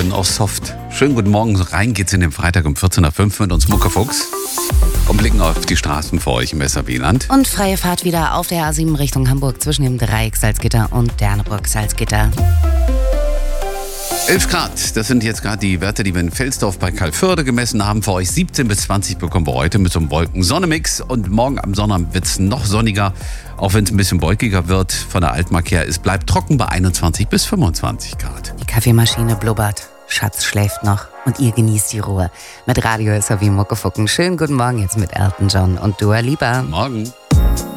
können, auch soft. Schönen guten Morgen, so rein geht's in den Freitag um 14.05 Uhr mit uns Muckefuchs und blicken auf die Straßen vor euch im SRW-Land. Und freie Fahrt wieder auf der A7 Richtung Hamburg zwischen dem Dreieck Salzgitter und Derneburg-Salzgitter. 11 Grad, das sind jetzt gerade die Werte, die wir in Felsdorf bei Kalförde gemessen haben. Für euch 17 bis 20 bekommen wir heute mit so einem Wolken-Sonne-Mix. Und morgen am Sonnabend wird es noch sonniger, auch wenn es ein bisschen wolkiger wird. Von der Altmark her, es bleibt trocken bei 21 bis 25 Grad. Die Kaffeemaschine blubbert, Schatz schläft noch und ihr genießt die Ruhe. Mit Radio SRW Muckefucken. Schönen guten Morgen jetzt mit Elton John und Dua Lipa. Morgen.